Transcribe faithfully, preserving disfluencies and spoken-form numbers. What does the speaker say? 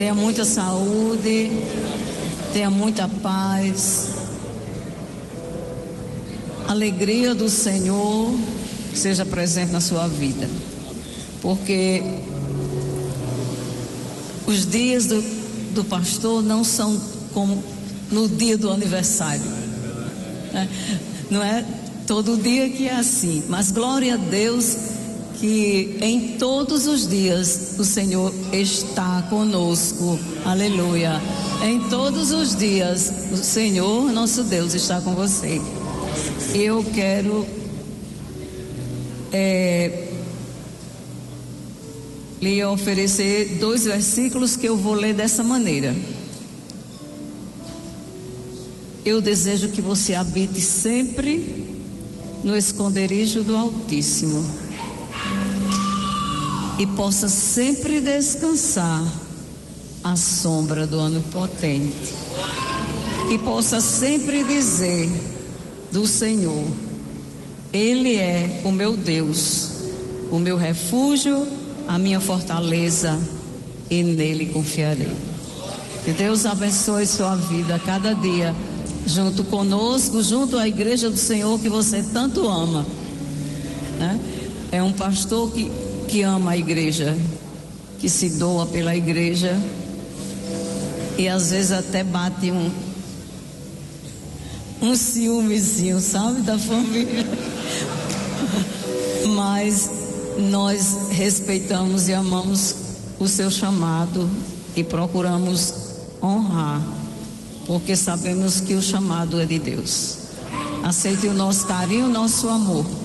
Tenha muita saúde, tenha muita paz, alegria do Senhor seja presente na sua vida, porque os dias do, do pastor não são como no dia do aniversário, né? Não é todo dia que é assim, mas glória a Deus que em todos os dias o Senhor está conosco, aleluia. Em todos os dias o Senhor, nosso Deus, está com você. Eu quero é, lhe oferecer dois versículos que eu vou ler dessa maneira. Eu desejo que você habite sempre no esconderijo do Altíssimo e possa sempre descansar à sombra do Onipotente, e possa sempre dizer do Senhor: Ele é o meu Deus, o meu refúgio, a minha fortaleza, e nele confiarei. Que Deus abençoe sua vida cada dia, junto conosco, junto à igreja do Senhor que você tanto ama, né? É um pastor que que ama a igreja, que se doa pela igreja, e às vezes até bate um um ciúmezinho, sabe, da família. Mas nós respeitamos e amamos o seu chamado e procuramos honrar, porque sabemos que o chamado é de Deus. Aceite o nosso carinho, o nosso amor.